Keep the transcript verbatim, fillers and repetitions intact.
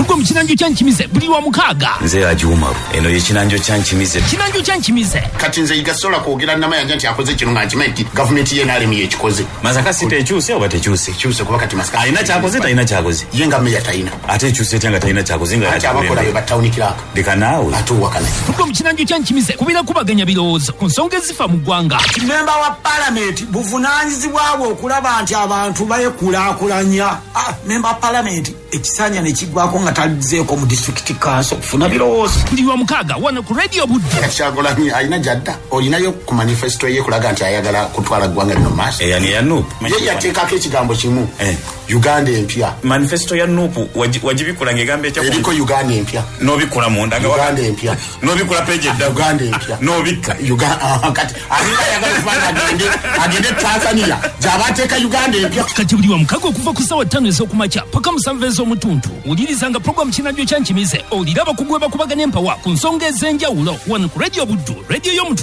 tuko mchinanjo chanchimize buli wa mukaga nze ajumaru eno ye chinanjo chanchimize chinanjo chanchimize kati nze igasola kwogera namayanja nti akoze kino nga nkimanyi government ye nalemi ekikoze mazaka sita ekyuse oba tekyuse kyuse kuba kati masaka alina kyakoze talina kyakoze ye nga meya talina ate ekyuse tyanga talina kyakoze nga ate abakola be batawuni kiraka deka naawe ate wakana tuko mchinanjo chanchimize kubira kubaganya birowoozo ku nsonga ezifa mu ggwanga memba wa parliament buvunanyizibwabwe okulaba nti abantu bayekulaakulanya ah memba wa parliament ekisanya ne kigwako nga talizeeko mu district council kufuna birowoozo buli wa mukaga wano ku radio budde Kyagulanyi alina jadda olinayo ku manifesto ye kulaga nti ayagala kutwala ggwanga lino maaso eyani ya nup ye yateekako ekigambo kimu eh. Uganda empya manifesto ya nupu wajibikula ngegambe ekya eriko Uganda empya nobikula munda nga Uganda empya nobikula page edda Uganda empya nobika Uganda kati alina yagala kufanya agende agende Tanzania jabateeka Uganda empya kati buli wa mukaga okuva ku ssaawa ttaano ez'okumakya paka musanvu ez'omutuntu ulirizanga program chinanjo chanchimize oliraba kugweba kubaganya empawa ku nsonga ez'enjawulo wano ku radio buddu radio y'omuntu